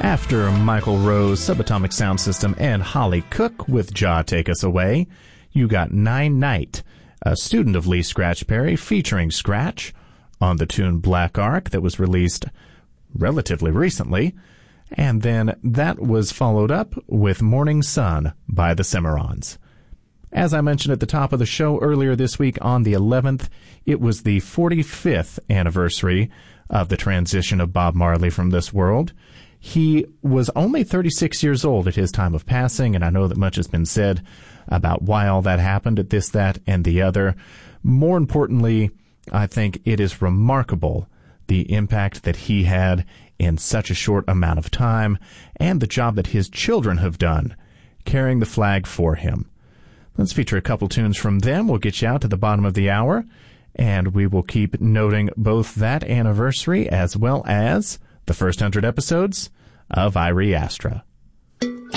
After Michael Rose, Subatomic Sound System, and Holly Cook with Jah Take Us Away, you got Nine Night, a student of Lee Scratch Perry, featuring Scratch on the tune Black Ark that was released relatively recently. And then that was followed up with Morning Sun by the Cimarrons. As I mentioned at the top of the show earlier this week, on the 11th, it was the 45th anniversary of the transition of Bob Marley from this world. He was only 36 years old at his time of passing, and I know that much has been said about why all that happened at this, that, and the other. More importantly, I think it is remarkable the impact that he had in such a short amount of time, and the job that his children have done carrying the flag for him. Let's feature a couple tunes from them. We'll get you out to the bottom of the hour, and we will keep noting both that anniversary as well as the first 100 episodes of Irie Astra.